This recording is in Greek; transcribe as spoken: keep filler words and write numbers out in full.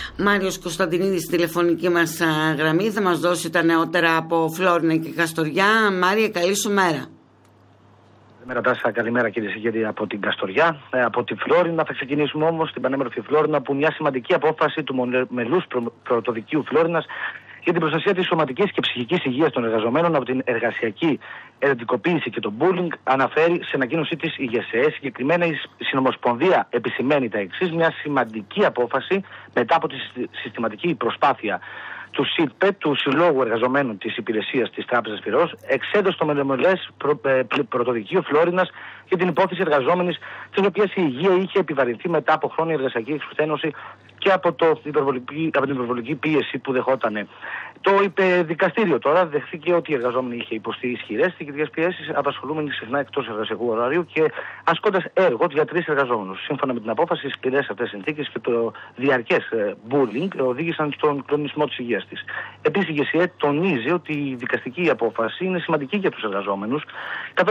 Μάριος Κωνσταντινίδης στη τηλεφωνική μας γραμμή. Θα μας δώσει τα νεότερα από Φλόρινα και Καστοριά. Μάρια, καλή σου μέρα. Καλημέρα Τάσσα, καλημέρα κυρίες και κύριοι από την Καστοριά. Ε, από τη Φλόρινα θα ξεκινήσουμε όμως, την πανέμορφη Φλόρινα, που μια σημαντική απόφαση του Μελούς προ, Πρωτοδικείου Φλόρινας για την προστασία της σωματικής και ψυχικής υγείας των εργαζομένων από την εργασιακή εντατικοποίηση και το bullying αναφέρει σε ανακοίνωσή της η ΓΕΣΕΕ. Συγκεκριμένα η Συνομοσπονδία επισημαίνει τα εξής: μια σημαντική απόφαση μετά από τη συστηματική προσπάθεια του ΣΥΤΠΕ, του Συλλόγου Εργαζομένων της Υπηρεσίας της Τράπεζας Πυρός, εξέδωσε το Μελομελές προ, ε, Πρωτοδικείο Φλόρινας για την υπόθεση εργαζόμενης, της οποίας η υγεία είχε επιβαρυνθεί μετά από χρόνια εργασιακή εξουθένωση και από, το υπερβολική, από την υπερβολική πίεση που δεχότανε. Το είπε δικαστήριο τώρα, δεχθήκε ότι η εργαζόμενη είχε υποστεί ισχυρές διοικητικές πιέσεις, απασχολούμενη συχνά εκτός εργασιακού ωραρίου και ασκώντας έργο για τρεις εργαζόμενους. Σύμφωνα με την απόφαση, οι σκληρές αυτές συνθήκες και το διαρκές bullying οδήγησαν στον κλονισμό της υγείας της. Επίσης, η ΓΕΣΕΕ τονίζει ότι η δικαστική απόφαση είναι σημαντική για τους εργαζόμενους,